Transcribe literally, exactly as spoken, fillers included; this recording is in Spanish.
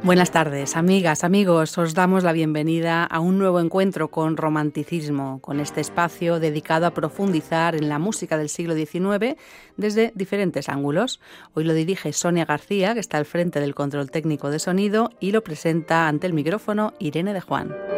Buenas tardes, amigas, amigos. Os damos la bienvenida a un nuevo encuentro con Romanticismo, con este espacio dedicado a profundizar en la música del siglo diecinueve desde diferentes ángulos. Hoy lo dirige Sonia García, que está al frente del control técnico de sonido, y lo presenta ante el micrófono Irene de Juan.